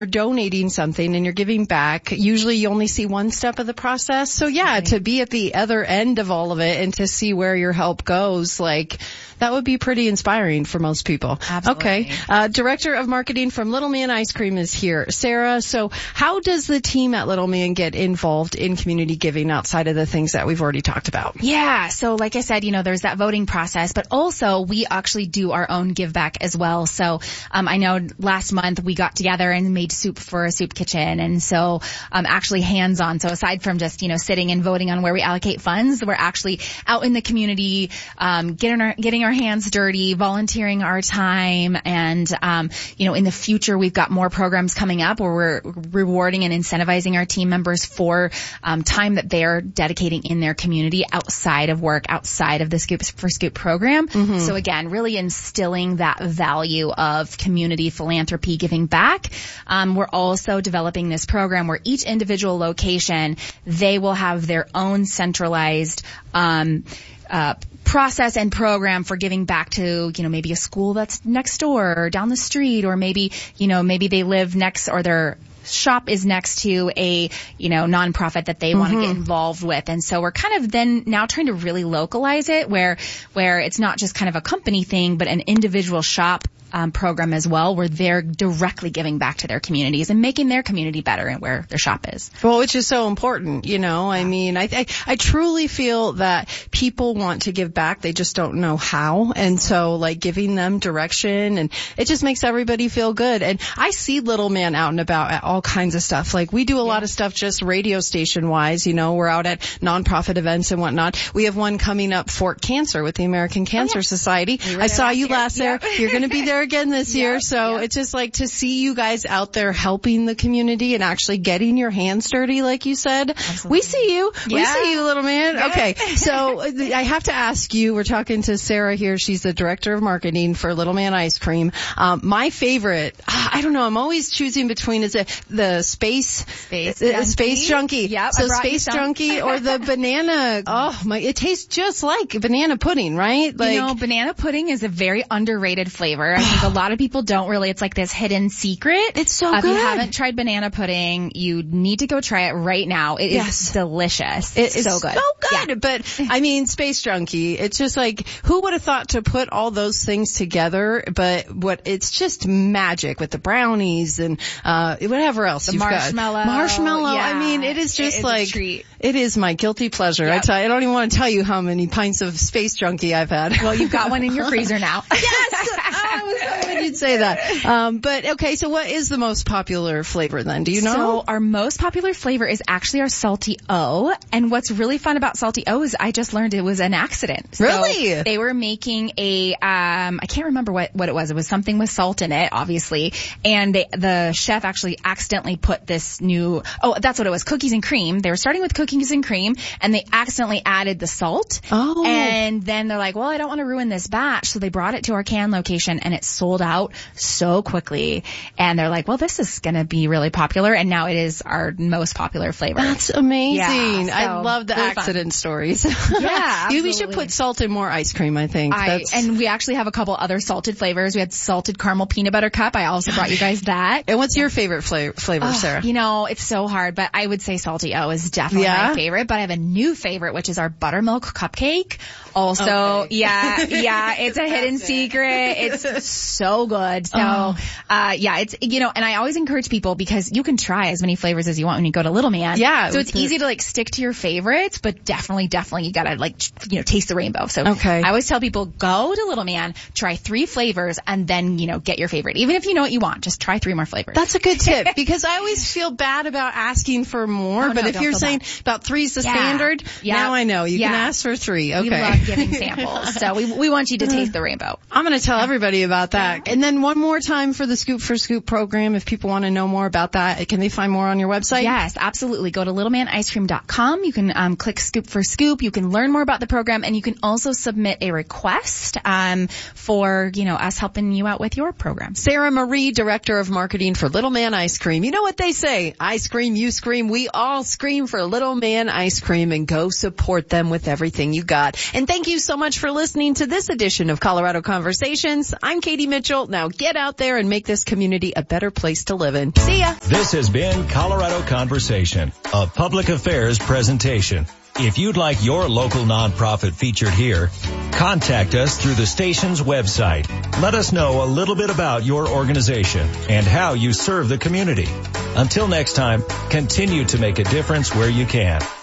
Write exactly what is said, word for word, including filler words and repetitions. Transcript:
donating something and you're giving back, usually you only see one step of the process. So yeah, right. To be at the other end of all of it and to see where your help goes, like, that would be pretty inspiring for most people. Absolutely. Okay. Uh, Director of Marketing from Little Man Ice Cream is here. Sarah, so how does the team at Little Man get involved in community giving outside of the things that we've already talked about? Yeah. So like I said, you know, there's that voting process, but also we actually do our own give back as well. So, um, I know last month we got together and made soup for a soup kitchen. And so, um, actually hands on. So aside from just, you know, sitting and voting on where we allocate funds, we're actually out in the community, um, getting our, getting our hands dirty, volunteering our time. And, um, you know, in the future, we've got more programs coming up where we're rewarding and incentivizing our team members for, um, time that they're dedicating in their community outside of work, outside of the Scoop for Scoop program. Mm-hmm. So again, really instilling that value of community philanthropy, giving back. Um, we're also developing this program where each individual location, they will have their own centralized, um, uh, process and program for giving back to, you know, maybe a school that's next door or down the street, or maybe, you know, maybe they live next, or their shop is next to a, you know, nonprofit that they mm-hmm. want to get involved with. And so we're kind of then now trying to really localize it where, where it's not just kind of a company thing, but an individual shop Um, program as well, where they're directly giving back to their communities and making their community better and where their shop is. Well, which is so important, you know. I mean, I, I I truly feel that people want to give back, they just don't know how. And so, like, giving them direction, and it just makes everybody feel good. And I see Little Man out and about at all kinds of stuff. Like, we do a yeah. lot of stuff just radio station wise, you know. We're out at nonprofit events and whatnot. We have one coming up, Fort Cancer, with the American Cancer oh, yeah. Society. We I saw you year. last year. Yep. You're going to be there again this year. Yep, so yep. It's just like to see you guys out there helping the community and actually getting your hands dirty, like you said. Absolutely. We see you. Yeah. We see you, Little Man. Yeah. Okay. So I have to ask you, we're talking to Sarah here. She's the Director of Marketing for Little Man Ice Cream. Um, my favorite, I don't know, I'm always choosing between, is it the Space, Space uh, Junkie? Space Junkie. Yep, so Space Junkie or the banana. Oh my, it tastes just like banana pudding, right? Like, you know, banana pudding is a very underrated flavor. I think a lot of people don't really, it's like this hidden secret. It's so uh, good. If you haven't tried banana pudding, you need to go try it right now. It yes. is delicious. It it's is so good. so good. Yeah. But, I mean, Space Junkie, it's just like, who would have thought to put all those things together? But what, it's just magic with the brownies and, uh, whatever else the you've marshmallow. got. Marshmallow. Yeah. I mean, it is just it is like, a treat. It is my guilty pleasure. Yep. I tell you, I don't even want to tell you how many pints of Space Junkie I've had. Well, you've got one in your freezer now. Yes! I was hoping you'd say that. Um, but okay, so what is the most popular flavor then? Do you know? So our most popular flavor is actually our Salty O. And what's really fun about Salty O is I just learned it was an accident. Really? So they were making a, um, I can't remember what, what it was. It was something with salt in it, obviously. And they, the chef actually accidentally put this new, oh, that's what it was, cookies and cream. They were starting with cookies and cream and they accidentally added the salt. Oh. And then they're like, well, I don't want to ruin this batch. So they brought it to our can location and it sold out so quickly. And they're like, well, this is going to be really popular. And now it is our most popular flavor. That's amazing. Yeah, so I love the really accident fun. stories. Yeah, absolutely. We should put salt in more ice cream, I think. I, That's... And we actually have a couple other salted flavors. We had salted caramel peanut butter cup. I also brought you guys that. And what's your favorite flavor, flavor oh, Sarah? You know, it's so hard, but I would say Salty O is definitely yeah? my favorite. But I have a new favorite, which is our buttermilk cupcake. Also, okay. yeah, yeah, it's a hidden secret. It's so good. So, oh. uh, yeah, it's, you know, and I always encourage people because you can try as many flavors as you want when you go to Little Man. Yeah. So it's easy to like stick to your favorites, but definitely, definitely you gotta like, you know, taste the rainbow. So okay. I always tell people go to Little Man, try three flavors, and then, you know, get your favorite. Even if you know what you want, just try three more flavors. That's a good tip because I always feel bad about asking for more, oh, but no, if you're saying bad. about three's the yeah. standard, yeah. now I know. You yeah. can ask for three. Okay. We love giving samples. So we we want you to taste the rainbow. I'm going to tell everybody about that. And then one more time for the Scoop for Scoop program, if people want to know more about that, can they find more on your website? Yes, absolutely. Go to little man ice cream dot com. You can um, click Scoop for Scoop. You can learn more about the program, and you can also submit a request um, for, you know, us helping you out with your program. Sarah Marie, Director of Marketing for Little Man Ice Cream. You know what they say? I scream, you scream, we all scream for Little Man Ice Cream, and go support them with everything you got. And thank you so much for listening to this edition of Colorado Conversations. I'm Kate Katie Mitchell. Now get out there and make this community a better place to live in. See ya. This has been Colorado Conversation, a public affairs presentation. If you'd like your local nonprofit featured here, contact us through the station's website. Let us know a little bit about your organization and how you serve the community. Until next time, continue to make a difference where you can.